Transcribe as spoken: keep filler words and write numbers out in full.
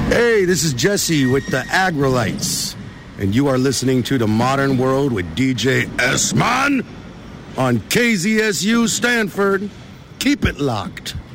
Hey, this is Jesse with the Agrolites, and you are listening to The Modern World with D J S-Man on K Z S U Stanford. Keep it locked.